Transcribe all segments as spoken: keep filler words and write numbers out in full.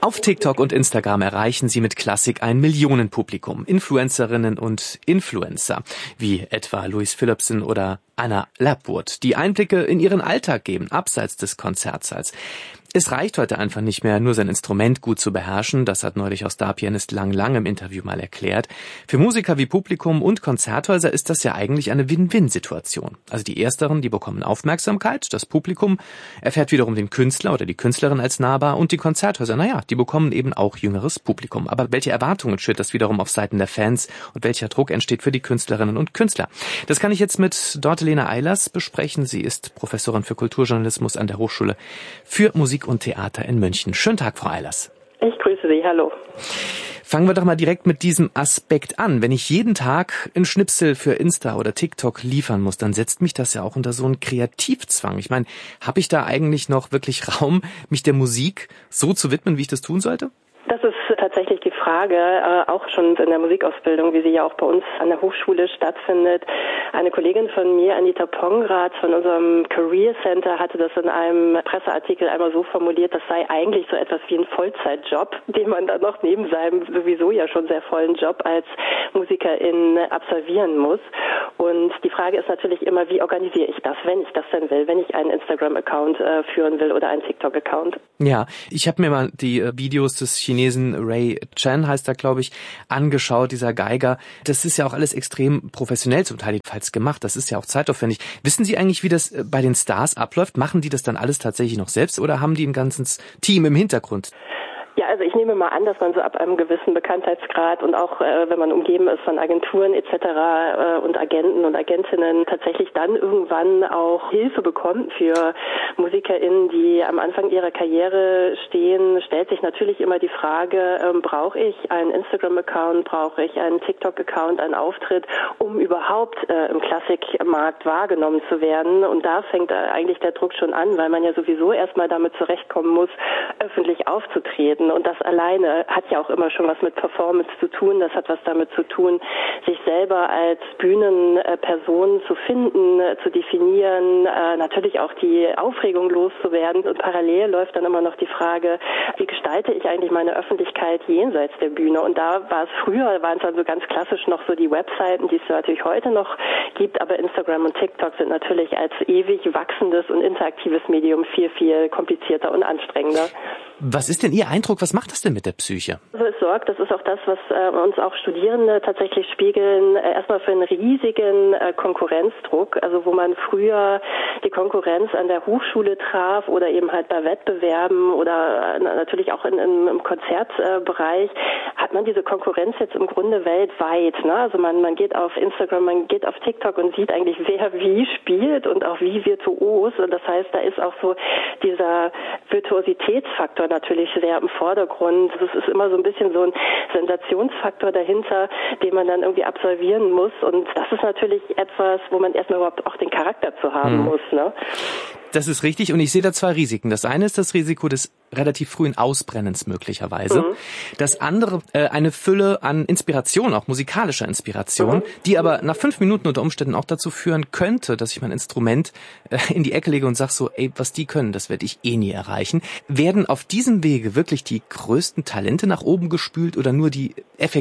Auf TikTok und Instagram erreichen sie mit Klassik ein Millionenpublikum. Influencerinnen und Influencer, wie etwa Louis Philippson oder Anna Lapwood, die Einblicke in ihren Alltag geben, abseits des Konzertsaals. Es reicht heute einfach nicht mehr, nur sein Instrument gut zu beherrschen. Das hat neulich auch Starpianist Lang Lang im Interview mal erklärt. Für Musiker wie Publikum und Konzerthäuser ist das ja eigentlich eine Win-Win-Situation. Also die Ersteren, die bekommen Aufmerksamkeit, das Publikum erfährt wiederum den Künstler oder die Künstlerin als nahbar und die Konzerthäuser, naja, die bekommen eben auch jüngeres Publikum. Aber welche Erwartungen schürt das wiederum auf Seiten der Fans und welcher Druck entsteht für die Künstlerinnen und Künstler? Das kann ich jetzt mit Dorte-Lena Eilers besprechen. Sie ist Professorin für Kulturjournalismus an der Hochschule für Musik und Theater in München. Schönen Tag, Frau Eilers. Ich grüße Sie, hallo. Fangen wir doch mal direkt mit diesem Aspekt an. Wenn ich jeden Tag ein Schnipsel für Insta oder TikTok liefern muss, dann setzt mich das ja auch unter so einen Kreativzwang. Ich meine, habe ich da eigentlich noch wirklich Raum, mich der Musik so zu widmen, wie ich das tun sollte? Das ist tatsächlich die Frage, äh, auch schon in der Musikausbildung, wie sie ja auch bei uns an der Hochschule stattfindet. Eine Kollegin von mir, Anita Pongratz von unserem Career Center, hatte das in einem Presseartikel einmal so formuliert, das sei eigentlich so etwas wie ein Vollzeitjob, den man dann noch neben seinem sowieso ja schon sehr vollen Job als Musikerin absolvieren muss. Und die Frage ist natürlich immer, wie organisiere ich das, wenn ich das denn will, wenn ich einen Instagram-Account äh, führen will oder einen TikTok-Account. Ja, ich habe mir mal die äh, Videos des Chinesen Ray Chen, heißt er, glaube ich, angeschaut, dieser Geiger. Das ist ja auch alles extrem professionell zum Teil jedenfalls gemacht. Das ist ja auch zeitaufwendig. Wissen Sie eigentlich, wie das bei den Stars abläuft? Machen die das dann alles tatsächlich noch selbst oder haben die ein ganzes Team im Hintergrund? Ja, also ich nehme mal an, dass man so ab einem gewissen Bekanntheitsgrad und auch äh, wenn man umgeben ist von Agenturen et cetera äh, und Agenten und Agentinnen tatsächlich dann irgendwann auch Hilfe bekommt für MusikerInnen, die am Anfang ihrer Karriere stehen. Stellt sich natürlich immer die Frage, ähm, brauche ich einen Instagram-Account, brauche ich einen TikTok-Account, einen Auftritt, um überhaupt äh, im Klassikmarkt wahrgenommen zu werden. Und da fängt äh, eigentlich der Druck schon an, weil man ja sowieso erstmal damit zurechtkommen muss, öffentlich aufzutreten. Und das alleine hat ja auch immer schon was mit Performance zu tun. Das hat was damit zu tun, sich selber als Bühnenperson zu finden, zu definieren, natürlich auch die Aufregung loszuwerden. Und parallel läuft dann immer noch die Frage, wie gestalte ich eigentlich meine Öffentlichkeit jenseits der Bühne? Und da war es früher, waren es also ganz klassisch noch so die Webseiten, die es natürlich heute noch gibt. Aber Instagram und TikTok sind natürlich als ewig wachsendes und interaktives Medium viel, viel komplizierter und anstrengender. Was ist denn Ihr Eindruck? Was macht das denn mit der Psyche? Also es sorgt, das ist auch das, was äh, uns auch Studierende tatsächlich spiegeln, äh, erstmal für einen riesigen äh, Konkurrenzdruck, also wo man früher die Konkurrenz an der Hochschule traf oder eben halt bei Wettbewerben oder äh, natürlich auch in, in, im Konzertbereich, äh, hat man diese Konkurrenz jetzt im Grunde weltweit. Ne? Also man, man geht auf Instagram, man geht auf TikTok und sieht eigentlich, wer wie spielt und auch wie virtuos. Und das heißt, da ist auch so dieser Virtuositätsfaktor natürlich sehr im Vordergrund. Es ist immer so ein bisschen so ein Sensationsfaktor dahinter, den man dann irgendwie absolvieren muss. Und das ist natürlich etwas, wo man erstmal überhaupt auch den Charakter zu haben mhm. muss. Ne? Das ist richtig und ich sehe da zwei Risiken. Das eine ist das Risiko des relativ frühen Ausbrennens möglicherweise. Mhm. Das andere äh, eine Fülle an Inspiration, auch musikalischer Inspiration, mhm. die aber nach fünf Minuten unter Umständen auch dazu führen könnte, dass ich mein Instrument äh, in die Ecke lege und sage so, ey, was die können, das werde ich eh nie erreichen. Werden auf diesem Wege wirklich die größten Talente nach oben gespült oder nur die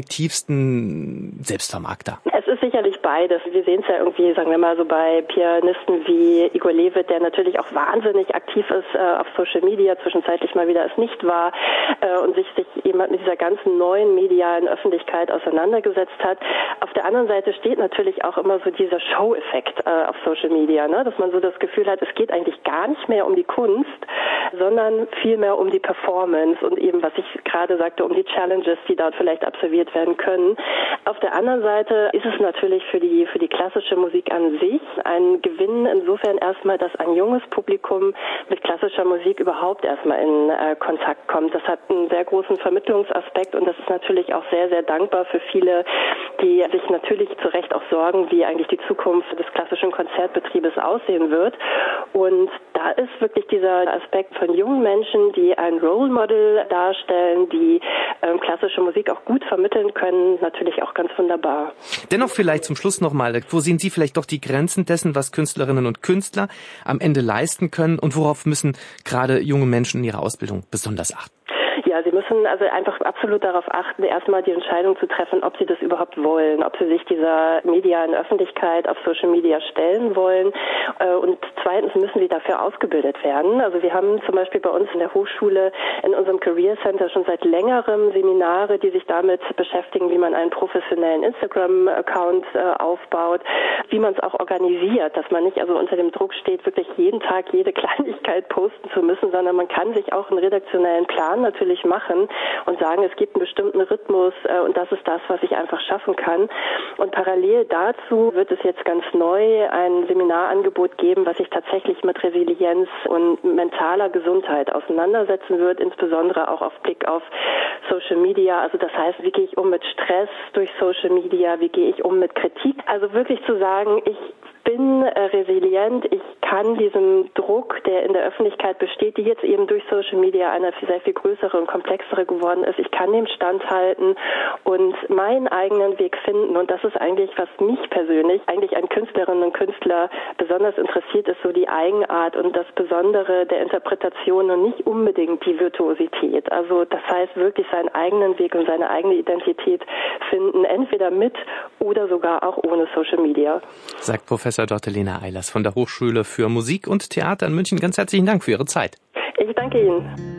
effektivsten Selbstvermarkter? Es ist sicherlich beides. Wir sehen es ja irgendwie, sagen wir mal so bei Pianisten wie Igor Levit, der natürlich auch wahnsinnig aktiv ist äh, auf Social Media, zwischenzeitlich mal wieder es nicht war äh, und sich, sich eben mit dieser ganzen neuen medialen Öffentlichkeit auseinandergesetzt hat. Auf der anderen Seite steht natürlich auch immer so dieser Show-Effekt äh, auf Social Media, ne? Dass man so das Gefühl hat, es geht eigentlich gar nicht mehr um die Kunst, sondern vielmehr um die Performance und eben, was ich gerade sagte, um die Challenges, die dort vielleicht absolviert werden können. Auf der anderen Seite ist es natürlich für die, für die klassische Musik an sich ein Gewinn insofern erstmal, dass ein junges Publikum mit klassischer Musik überhaupt erstmal in äh, Kontakt kommt. Das hat einen sehr großen Vermittlungsaspekt und das ist natürlich auch sehr, sehr dankbar für viele, die sich natürlich zu Recht auch sorgen, wie eigentlich die Zukunft des klassischen Konzertbetriebes aussehen wird. Und da ist wirklich dieser Aspekt von jungen Menschen, die ein Role Model darstellen, die ähm, klassische Musik auch gut vermitteln können, natürlich auch ganz wunderbar. Dennoch vielleicht zum Schluss nochmal, wo sehen Sie vielleicht doch die Grenzen dessen, was Künstlerinnen und Künstler am Ende leisten können und worauf müssen gerade junge Menschen in ihrer Ausbildung besonders achten? Ja, sie müssen also einfach absolut darauf achten, erstmal die Entscheidung zu treffen, ob sie das überhaupt wollen, ob sie sich dieser medialen Öffentlichkeit auf Social Media stellen wollen. Und zweitens müssen sie dafür ausgebildet werden. Also wir haben zum Beispiel bei uns in der Hochschule in unserem Career Center schon seit längerem Seminare, die sich damit beschäftigen, wie man einen professionellen Instagram-Account aufbaut, wie man es auch organisiert, dass man nicht also unter dem Druck steht, wirklich jeden Tag jede Kleinigkeit posten zu müssen, sondern man kann sich auch einen redaktionellen Plan natürlich machen und sagen, es gibt einen bestimmten Rhythmus und das ist das, was ich einfach schaffen kann. Und parallel dazu wird es jetzt ganz neu ein Seminarangebot geben, was sich tatsächlich mit Resilienz und mentaler Gesundheit auseinandersetzen wird, insbesondere auch auf Blick auf Social Media. Also das heißt, wie gehe ich um mit Stress durch Social Media, wie gehe ich um mit Kritik? Also wirklich zu sagen, ich bin äh, resilient, ich kann diesem Druck, der in der Öffentlichkeit besteht, die jetzt eben durch Social Media eine sehr viel größere und komplexere geworden ist, ich kann dem standhalten und meinen eigenen Weg finden. Und das ist eigentlich, was mich persönlich, eigentlich an Künstlerinnen und Künstler besonders interessiert, ist so die Eigenart und das Besondere der Interpretation und nicht unbedingt die Virtuosität. Also das heißt wirklich seinen eigenen Weg und seine eigene Identität finden, entweder mit oder sogar auch ohne Social Media. Sagt Professor Doktor Lena Eilers von der Hochschule für Musik und Theater in München. Ganz herzlichen Dank für Ihre Zeit. Ich danke Ihnen.